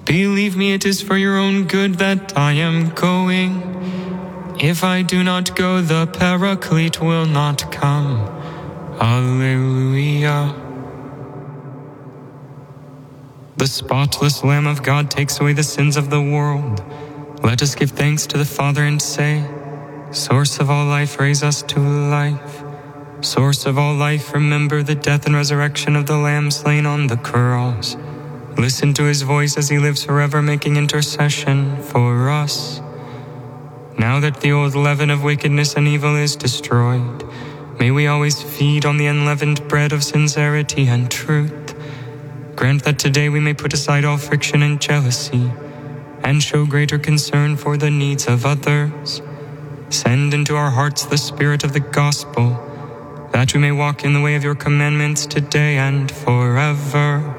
Believe me, it is for your own good that I am going. If I do not go, the Paraclete will not come. Alleluia. The spotless Lamb of God takes away the sins of the world. Let us give thanks to the Father and say, Source of all life, raise us to life. Source of all life, remember the death and resurrection of the Lamb slain on the cross. Listen to his voice as he lives forever, making intercession for us. Now that the old leaven of wickedness and evil is destroyed, may we always feed on the unleavened bread of sincerity and truth. Grant that today we may put aside all friction and jealousy, and show greater concern for the needs of others. Send into our hearts the spirit of the gospel, that we may walk in the way of your commandments today and forever.